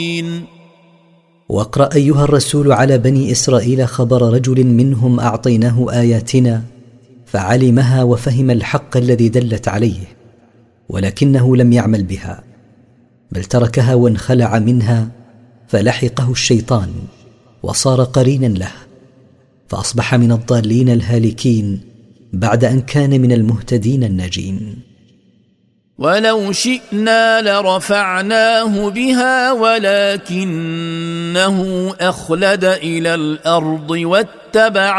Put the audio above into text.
واقرأ أيها الرسول على بني إسرائيل خبر رجل منهم أعطيناه آياتنا فعلمها وفهم الحق الذي دلت عليه، ولكنه لم يعمل بها بل تركها وانخلع منها، فلحقه الشيطان وصار قرينا له، فأصبح من الضالين الهالكين بعد أن كان من المهتدين الناجين. ولو شئنا لرفعناه بها ولكنه أخلد إلى الأرض واتبع